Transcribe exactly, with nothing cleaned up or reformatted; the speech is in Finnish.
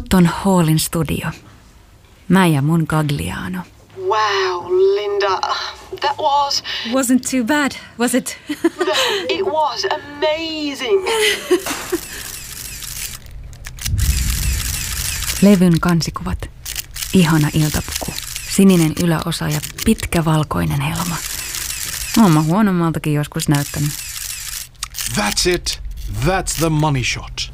Nyt on Hallin studio. Mä ja mun Gagliano. Wow, Linda. That was... Wasn't too bad, was it? No, it was amazing. Levyn kansikuvat. Ihana iltapuku. Sininen yläosa ja pitkä valkoinen helma. Oon mä huonommaltakin joskus näyttänyt. That's it. That's the money shot.